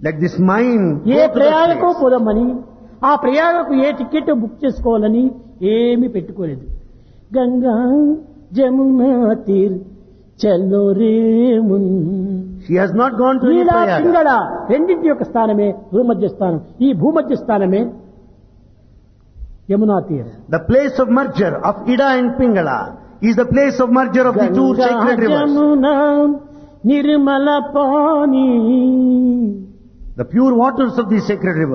Let this mind A go to that ప్రయాగకు place. పోదామని, ఆ ప్రయాగకు ఏ ticket book చేసుకోవాలని ఏమీ పెట్టుకోలేదు. గంగా జమునా తీర్ చలో రేమున్. She has not gone to any Neela Prayaga. Pingala రెండింటి యొక్క స్థానమే భూమధ్య స్థానం. ఈ భూమధ్య స్థానమే Yamuna తీర్. The place of merger of Ida and Pingala is the place of merger of the two sacred rivers. Jamuna Nirmala pani. The pure waters of the sacred river.